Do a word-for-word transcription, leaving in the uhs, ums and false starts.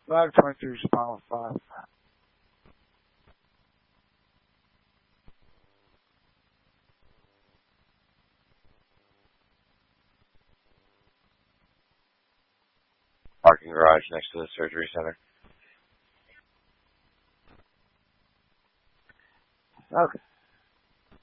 five twenty-three, spinal five. Parking garage next to the surgery center. Okay.